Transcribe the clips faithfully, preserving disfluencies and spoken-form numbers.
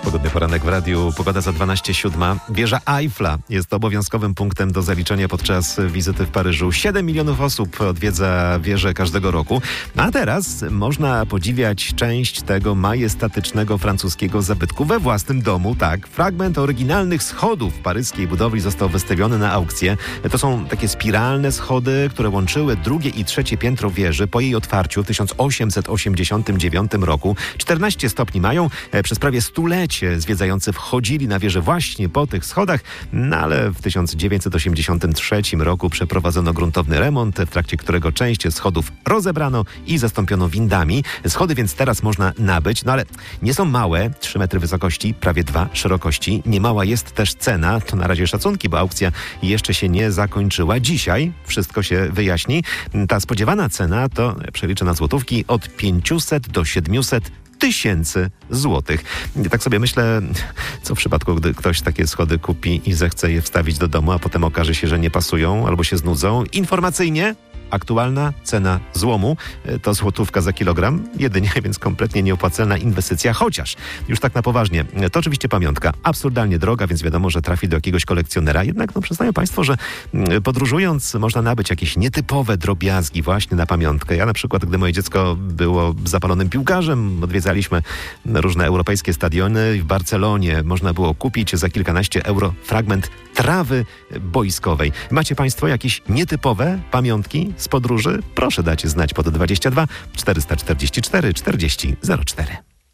Pogodny poranek w radiu. Pogoda za dwanaście siódma. Wieża Eiffla jest obowiązkowym punktem do zaliczenia podczas wizyty w Paryżu. siedem milionów osób odwiedza wieżę każdego roku. A teraz można podziwiać część tego majestatycznego francuskiego zabytku we własnym domu. Tak, fragment oryginalnych schodów paryskiej budowli został wystawiony na aukcję. To są takie spiralne schody, które łączyły drugie i trzecie piętro wieży po jej otwarciu w tysiąc osiemset osiemdziesiątym dziewiątym roku. czternaście stopni mają. Przez prawie stulecie zwiedzający wchodzili na wieżę właśnie po tych schodach, no ale w tysiąc dziewięćset osiemdziesiątym trzecim roku przeprowadzono gruntowny remont, w trakcie którego część schodów rozebrano i zastąpiono windami. Schody więc teraz można nabyć, no ale nie są małe, trzy metry wysokości, prawie dwa szerokości. Niemała jest też cena, to na razie szacunki, bo aukcja jeszcze się nie zakończyła. Dzisiaj wszystko się wyjaśni. Ta spodziewana cena to, przeliczę na złotówki, od pięciuset do siedmiuset tysięcy złotych. Tak sobie myślę, co w przypadku, gdy ktoś takie schody kupi i zechce je wstawić do domu, a potem okaże się, że nie pasują albo się znudzą. Informacyjnie aktualna cena złomu to złotówka za kilogram, jedynie, więc kompletnie nieopłacalna inwestycja, chociaż już tak na poważnie, to oczywiście pamiątka, absurdalnie droga, więc wiadomo, że trafi do jakiegoś kolekcjonera, jednak no przyznają Państwo, że podróżując można nabyć jakieś nietypowe drobiazgi właśnie na pamiątkę. Ja na przykład, gdy moje dziecko było zapalonym piłkarzem, odwiedzaliśmy różne europejskie stadiony i w Barcelonie można było kupić za kilkanaście euro fragment trawy boiskowej. Macie Państwo jakieś nietypowe pamiątki z podróży? Proszę dać znać pod dwadzieścia dwa czterysta czterdzieści cztery czterdzieści zero cztery.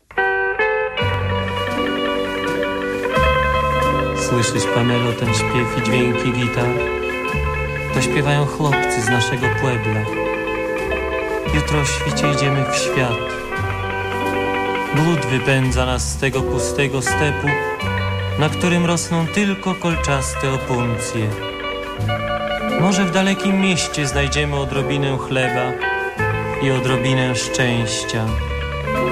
Słyszysz, Pamelo, ten śpiew i dźwięki gitar? To śpiewają chłopcy z naszego puebla. Jutro o świcie idziemy w świat. Głód wypędza nas z tego pustego stepu, na którym rosną tylko kolczaste opuncje. Może w dalekim mieście znajdziemy odrobinę chleba i odrobinę szczęścia.